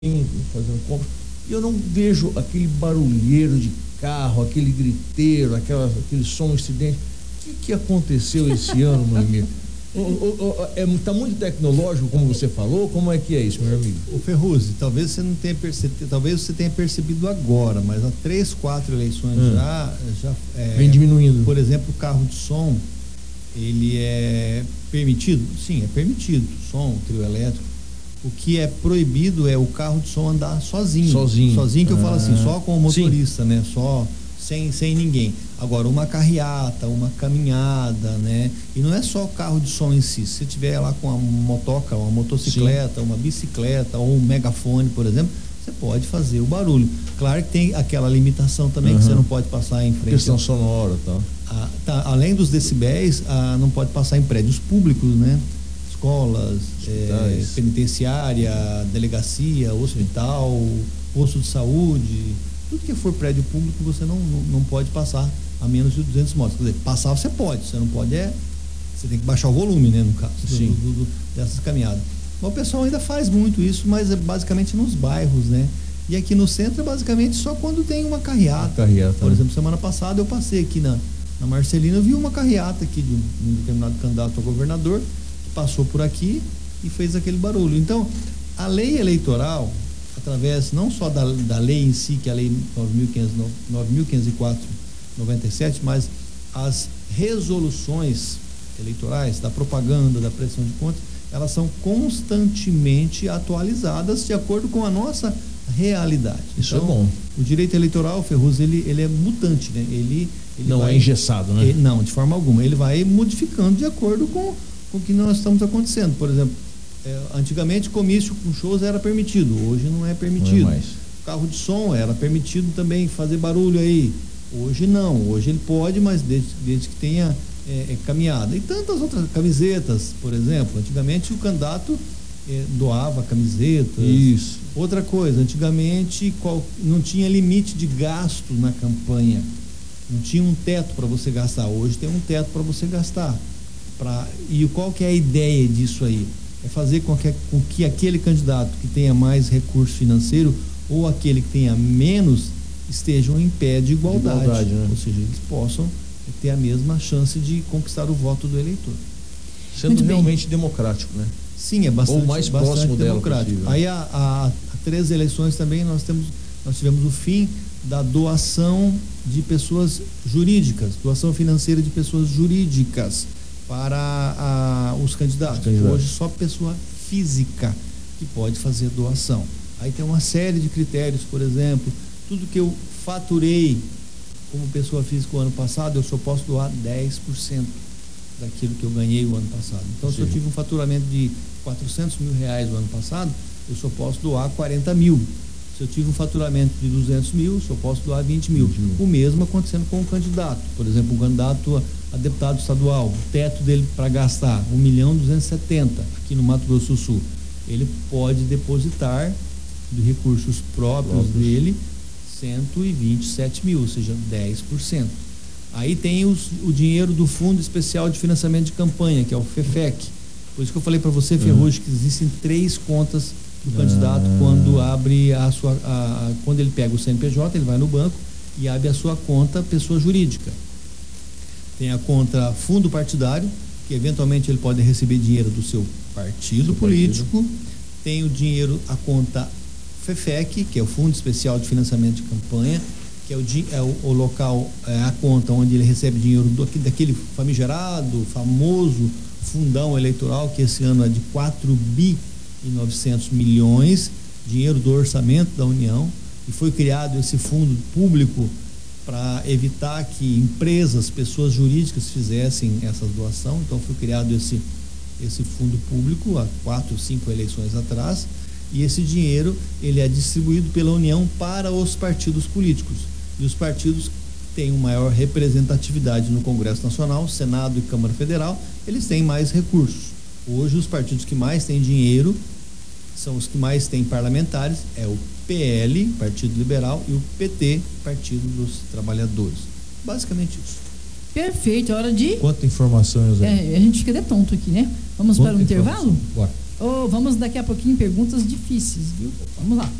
fazendo compra, e eu não vejo aquele barulheiro de carro, aquele griteiro, aquele som estridente. O que aconteceu esse ano, meu amigo? Está muito tecnológico, como você falou? Como é que é isso, meu amigo? O Ferruzzi, talvez você não tenha percebido, talvez você tenha percebido agora, mas há 3, 4 eleições já vem diminuindo. Por exemplo, o carro de som, ele é permitido? Sim, é permitido, som, trio elétrico. O que é proibido é o carro de som andar sozinho, que eu falo assim, só com o motorista, né? Só sem ninguém. Agora, uma carreata, uma caminhada, né? E não é só o carro de som em si. Se você tiver lá com uma motoca, uma motocicleta, uma bicicleta ou um megafone, por exemplo, você pode fazer o barulho. Claro que tem aquela limitação também, que você não pode passar em frente. Questão sonora, tá? Além dos decibéis, não pode passar em prédios públicos, né? Escolas, penitenciária, delegacia, hospital, posto de saúde, tudo que for prédio público você não pode passar a menos de 200 motos. Quer dizer, passar você pode, você não pode você tem que baixar o volume, né, no caso dessas caminhadas. Mas o pessoal ainda faz muito isso, mas é basicamente nos bairros, né? E aqui no centro é basicamente só quando tem uma carreata. Por exemplo, semana passada eu passei aqui na Marcelina, eu vi uma carreata aqui de um determinado candidato a governador, passou por aqui e fez aquele barulho. Então, a lei eleitoral, através não só da lei em si, que é a lei 9.504/97, mas as resoluções eleitorais, da propaganda, da prestação de contas, elas são constantemente atualizadas de acordo com a nossa realidade. Isso então, é bom. O direito eleitoral, Ferruzzi, ele é mutante, né? Ele não é engessado, né? Não, de forma alguma. Ele vai modificando de acordo com o que nós estamos acontecendo. Por exemplo, antigamente comício com shows era permitido, hoje não é permitido. Não é mais. Carro de som era permitido também fazer barulho aí, hoje não. Hoje ele pode, mas desde que tenha caminhada. E tantas outras camisetas, por exemplo, antigamente o candidato doava camisetas. Isso. Outra coisa, antigamente não tinha limite de gasto na campanha, não tinha um teto para você gastar. Hoje tem um teto para você gastar. E qual que é a ideia disso aí? É fazer com que aquele candidato que tenha mais recurso financeiro ou aquele que tenha menos estejam em pé de igualdade, né? Ou seja, eles possam ter a mesma chance de conquistar o voto do eleitor. Sendo realmente democrático, né? Sim, é bastante, ou mais próximo democrático. Dela aí há 3 eleições também nós tivemos o fim da doação de pessoas jurídicas, doação financeira de pessoas jurídicas para os candidatos. Hoje só pessoa física que pode fazer doação. Aí tem uma série de critérios, por exemplo, tudo que eu faturei como pessoa física o ano passado, eu só posso doar 10% daquilo que eu ganhei o ano passado. Então, se eu tive um faturamento de R$400 mil o ano passado, eu só posso doar 40 mil. Se eu tive um faturamento de 200 mil, só posso doar 20 mil. O mesmo acontecendo com o candidato. Por exemplo, um candidato a deputado estadual, o teto dele para gastar 1.270.000 aqui no Mato Grosso do Sul. Ele pode depositar de recursos próprios dele 127 mil, ou seja, 10%. Aí tem o dinheiro do Fundo Especial de Financiamento de Campanha, que é o FEFEC. Por isso que eu falei para você, Ferrugem, que existem 3 contas do candidato quando abre quando ele pega o CNPJ, ele vai no banco e abre a sua conta pessoa jurídica. Tem a conta fundo partidário, que eventualmente ele pode receber dinheiro do seu partido político. Tem o dinheiro, a conta FEFEC, que é o Fundo Especial de Financiamento de Campanha, que é o local, a conta onde ele recebe dinheiro daquele famigerado, famoso fundão eleitoral, que esse ano é de 4.900 bilhões, dinheiro do orçamento da União, e foi criado esse fundo público para evitar que empresas, pessoas jurídicas fizessem essa doação. Então foi criado esse fundo público há 4 ou 5 eleições atrás, e esse dinheiro ele é distribuído pela União para os partidos políticos, e os partidos têm uma maior representatividade no Congresso Nacional, Senado e Câmara Federal, eles têm mais recursos. Hoje os partidos que mais têm dinheiro são os que mais têm parlamentares, é o PL, Partido Liberal, e o PT, Partido dos Trabalhadores. Basicamente isso. Perfeito, é hora de... Quanta informação, José. A gente fica de tonto aqui, né? Vamos para o intervalo? Bora. Vamos daqui a pouquinho perguntas difíceis, viu? Vamos lá.